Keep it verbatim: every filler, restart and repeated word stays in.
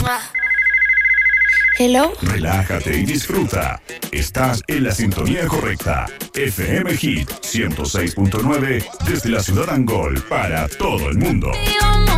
Hello. Relájate y disfruta. Estás en la sintonía correcta. F M Hit ciento seis punto nueve desde la ciudad Angol para todo el mundo.